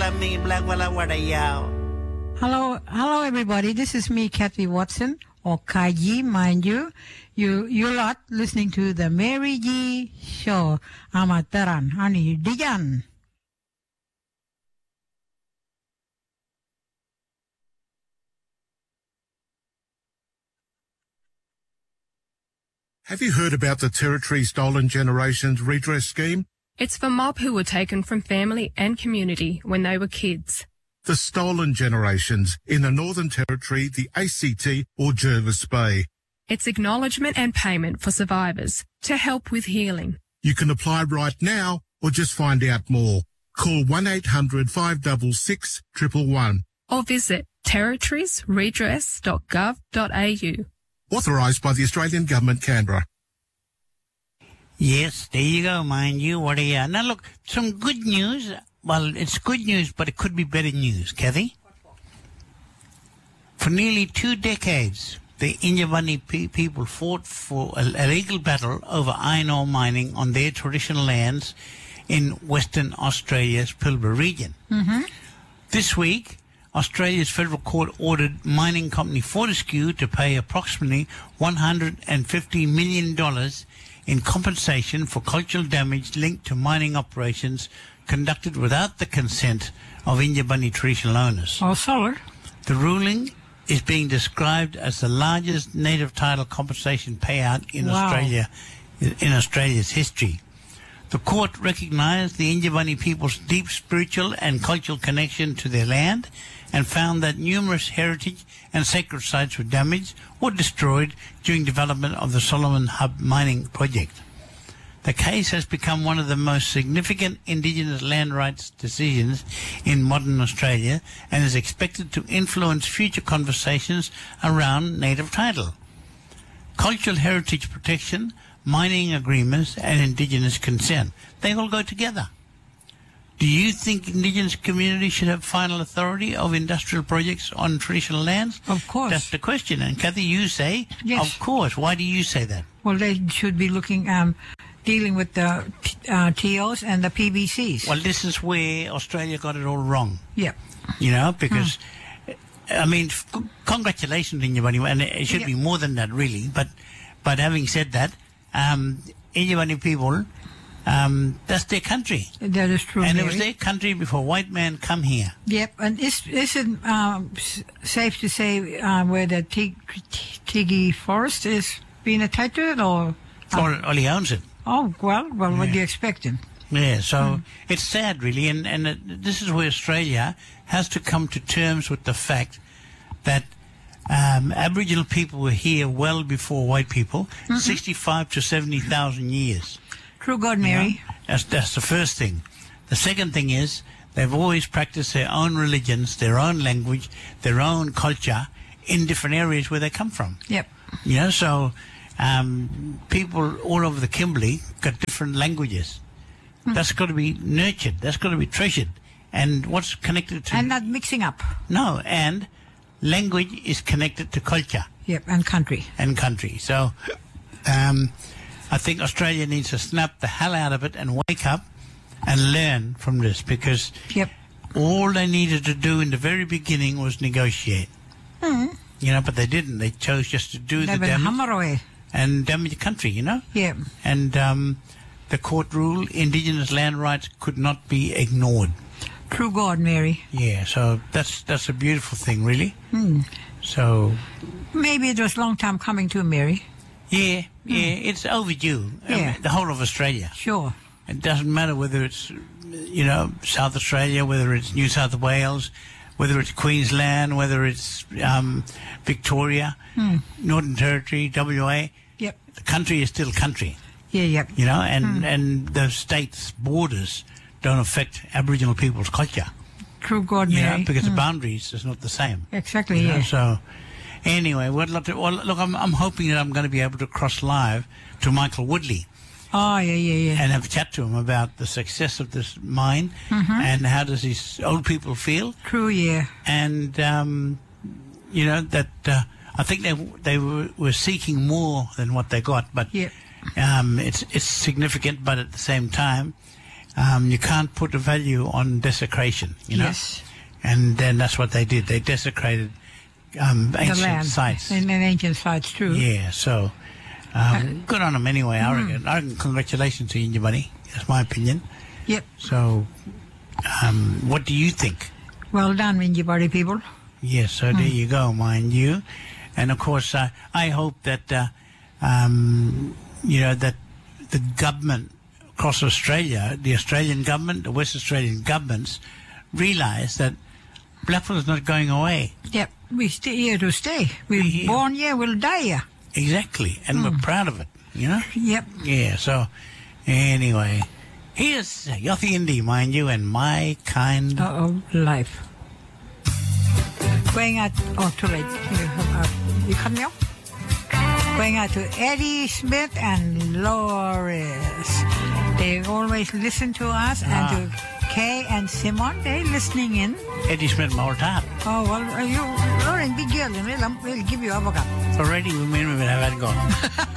me black Hello, everybody. This is me, Kathy Watson, or Kaji, mind you. You lot listening to the Mary G Show. Amataran, Hani Dijan. Have you heard about the Territory Stolen Generations Redress Scheme? It's for mob who were taken from family and community when they were kids. The stolen generations in the Northern Territory, the ACT or Jervis Bay. It's acknowledgement and payment for survivors to help with healing. You can apply right now or just find out more. Call 1-800-566-111. Or visit territoriesredress.gov.au. Authorised by the Australian Government, Canberra. Yes, there you go, mind you. What are you? Now look, some good news. Well, it's good news, but it could be better news, Kathy. For nearly 2 decades, the Yindjibarndi people fought for a legal battle over iron ore mining on their traditional lands in Western Australia's Pilbara region. Mm-hmm. This week, Australia's federal court ordered mining company Fortescue to pay approximately $150 million in compensation for cultural damage linked to mining operations conducted without the consent of Yindjibarndi traditional owners. Oh, sorry. The ruling is being described as the largest native title compensation payout in Australia's history. The court recognised the Yindjibarndi people's deep spiritual and cultural connection to their land and found that numerous heritage and sacred sites were damaged or destroyed during development of the Solomon Hub mining project. The case has become one of the most significant Indigenous land rights decisions in modern Australia and is expected to influence future conversations around native title. Cultural heritage protection, mining agreements and Indigenous consent, they all go together. Do you think Indigenous communities should have final authority of industrial projects on traditional lands? Of course. That's the question. And Kathy, you say, yes. Of course. Why do you say that? Well, they should be dealing with the TOs and the PBCs. Well, this is where Australia got it all wrong. Yep. You know, because, I mean, congratulations, Yindjibarndi, and it should be more than that, really. But having said that, Yindjibarndi people, that's their country. That is true, and Mary. It was their country before white man come here. Yep, and is it safe to say where the Tigi Forest is being attached to it, or? Or he owns it. Oh, well, what do you expect him? Yeah, so it's sad, really, and this is where Australia has to come to terms with the fact that Aboriginal people were here well before white people, 65 to 70,000 years. True God, Mary. You know? That's the first thing. The second thing is they've always practiced their own religions, their own language, their own culture in different areas where they come from. Yep. You know, so people all over the Kimberley got different languages. That's got to be nurtured. That's got to be treasured. And what's connected to... And not mixing up. No, and language is connected to culture. Yep, and country. And country. So I think Australia needs to snap the hell out of it and wake up and learn from this, because all they needed to do in the very beginning was negotiate. You know, but they didn't. They chose just to do the damage and damage the country, you know? Yeah. And the court ruled Indigenous land rights could not be ignored. True God, Mary. Yeah, so that's a beautiful thing, really. So maybe it was a long time coming to, Mary. Yeah, it's overdue. Yeah. The whole of Australia. Sure. It doesn't matter whether it's, you know, South Australia, whether it's New South Wales, whether it's Queensland, whether it's Victoria, Northern Territory, WA. Yep. The country is still country. Yeah, yep. You know, and the state's borders don't affect Aboriginal people's culture. True God, you Mary. know, because the boundaries is not the same. Exactly, you know? yeah. So, anyway, look, I'm hoping that I'm going to be able to cross live to Michael Woodley. Oh, yeah. And have a chat to him about the success of this mine and how does these old people feel. True, yeah. And, you know, that I think they were seeking more than what they got, but it's significant, but at the same time, you can't put a value on desecration, you know. Yes. And then that's what they did. They desecrated ancient sites. And ancient sites too. Yeah, so good on them anyway, I reckon. Congratulations to you, buddy. That's my opinion. Yep. So, what do you think? Well done, Minjibari people. Yes, so there you go, mind you. And of course, I hope that, you know, that the government across Australia, the Australian government, the West Australian governments, realise that Blackfoot is not going away. Yep, we're here to stay. We're born here, we'll die here. Exactly, and we're proud of it, you know? Yep. Yeah, so anyway, here's Yothy Indy, mind you, and My Kind of Life. Going out, too late. You cut me off? Going out to Eddie Smith and Loris. They always listen to us, and to Kay and Simon, they're listening in. Eddie Smith Maurtat. Oh, well, you, Lauren, big girl, we'll give you avocado. Already, we may have had gone.